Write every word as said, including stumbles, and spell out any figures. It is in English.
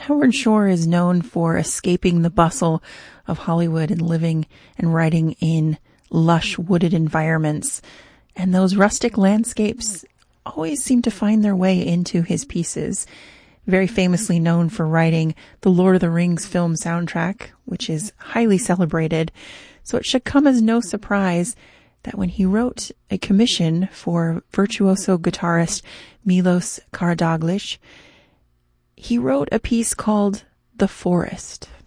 Howard Shore is known for escaping the bustle of Hollywood and living and writing in lush wooded environments. And those rustic landscapes always seem to find their way into his pieces. Very famously known for writing the Lord of the Rings film soundtrack, which is highly celebrated. So it should come as no surprise that when he wrote a commission for virtuoso guitarist Milos Karadzic, he wrote a piece called The Forest.